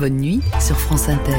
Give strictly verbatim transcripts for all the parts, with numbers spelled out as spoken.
Bonne nuit sur France Inter.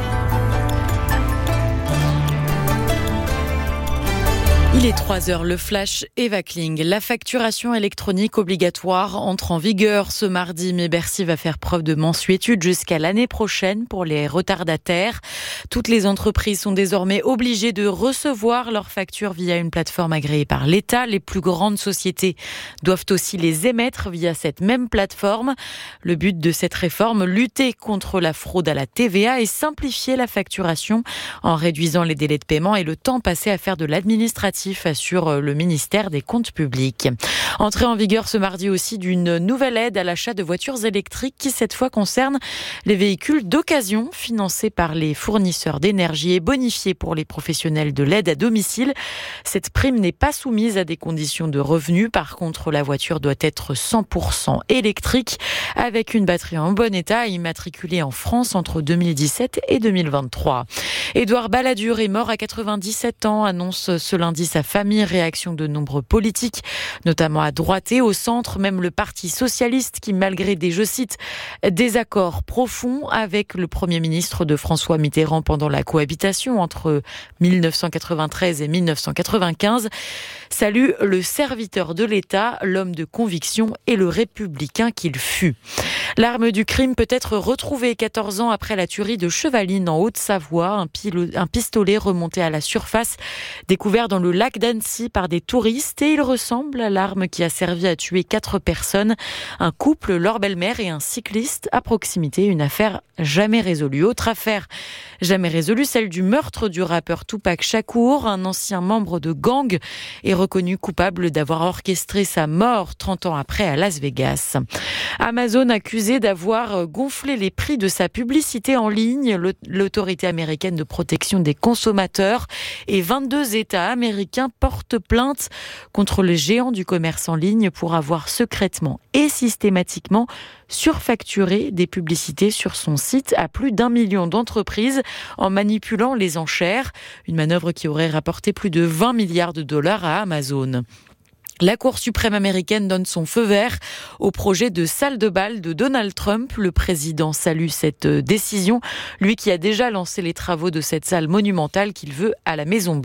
Il est trois heures, le flash Eva Kling. La facturation électronique obligatoire entre en vigueur ce mardi, mais Bercy va faire preuve de mansuétude jusqu'à l'année prochaine pour les retardataires. Toutes les entreprises sont désormais obligées de recevoir leurs factures via une plateforme agréée par l'État. Les plus grandes sociétés doivent aussi les émettre via cette même plateforme. Le but de cette réforme, lutter contre la fraude à la T V A et simplifier la facturation en réduisant les délais de paiement et le temps passé à faire de l'administratif, assure le ministère des Comptes publics. Entrée en vigueur ce mardi aussi d'une nouvelle aide à l'achat de voitures électriques qui cette fois concerne les véhicules d'occasion financés par les fournisseurs d'énergie et bonifiés pour les professionnels de l'aide à domicile. Cette prime n'est pas soumise à des conditions de revenus. Par contre, la voiture doit être cent pour cent électrique avec une batterie en bon état et immatriculée en France entre deux mille dix-sept et deux mille vingt-trois. Édouard Balladur est mort à quatre-vingt-dix-sept ans, annonce ce lundi sa famille. Réaction de nombreux politiques, notamment à droite et au centre, même le Parti socialiste qui, malgré des, je cite, désaccords profonds avec le Premier ministre de François Mitterrand pendant la cohabitation entre mille neuf cent quatre-vingt-treize et mille neuf cent quatre-vingt-quinze, salue le serviteur de l'État, l'homme de conviction et le républicain qu'il fut. L'arme du crime peut être retrouvée quatorze ans après la tuerie de Chevaline en Haute-Savoie. Un, pilo- un pistolet remonté à la surface, découvert dans le lac d'Annecy par des touristes, et il ressemble à l'arme qui a servi à tuer quatre personnes. Un couple, leur belle-mère et un cycliste à proximité. Une affaire jamais résolue. Autre affaire jamais résolue, celle du meurtre du rappeur Tupac Shakur. Un ancien membre de gang est reconnu coupable d'avoir orchestré sa mort trente ans après à Las Vegas. Amazon accusé d'avoir gonflé les prix de sa publicité en ligne. L'autorité américaine de protection des consommateurs et vingt-deux États américains portent plainte contre les géants du commerce en ligne pour avoir secrètement et systématiquement surfacturé des publicités sur son site à plus d'un million d'entreprises en manipulant les enchères. Une manœuvre qui aurait rapporté plus de vingt milliards de dollars à Amazon. La Cour suprême américaine donne son feu vert au projet de salle de bal de Donald Trump. Le président salue cette décision, lui qui a déjà lancé les travaux de cette salle monumentale qu'il veut à la Maison-Blanche.